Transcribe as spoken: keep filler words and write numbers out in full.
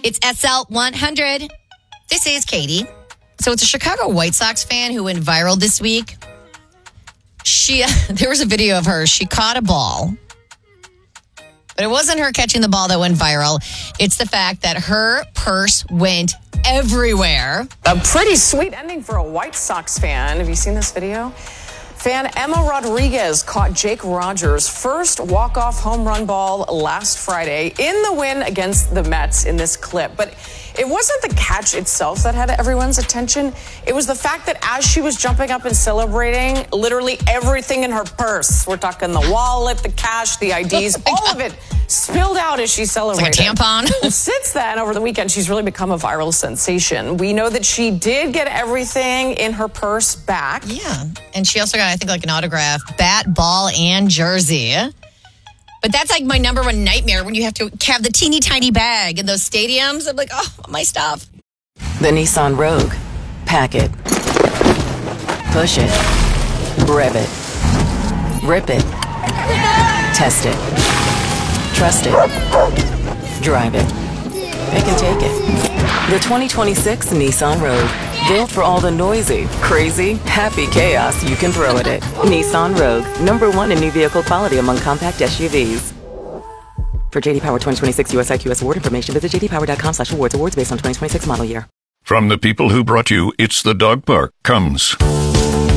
It's S L one hundred. This is Katie. So it's a Chicago White Sox fan who went viral this week. She, there was a video of her. She caught a ball. But it wasn't her catching the ball that went viral. It's the fact that her purse went everywhere. A pretty sweet ending for a White Sox fan. Have you seen this video? Fan Emma Rodriguez caught Jake Rogers' first walk-off home run ball last Friday in the win against the Mets in this clip. But it wasn't the catch itself that had everyone's attention. It was the fact that as she was jumping up and celebrating, literally everything in her purse, we're talking the wallet, the cash, the I Ds, oh all of it spilled out as she celebrated. Like a tampon. Well, since then, over the weekend, she's really become a viral sensation. We know that she did get everything in her purse back. Yeah. And she also got, I think, like an autograph, bat, ball, and jersey. But that's like my number one nightmare when you have to have the teeny tiny bag in those stadiums. I'm like, oh, my stuff. The Nissan Rogue. Pack it. Push it. Rev it. Rip it. Test it. Trust it. Drive it. Pick and take it. The twenty twenty-six Nissan Rogue. Built for all the noisy, crazy, happy chaos you can throw at it. Nissan Rogue. Number one in new vehicle quality among compact S U Vs. For J D Power twenty twenty-six U S I Q S award information, visit j d power dot com slash awards. Awards based on twenty twenty-six model year. From the people who brought you It's the Dog Park comes...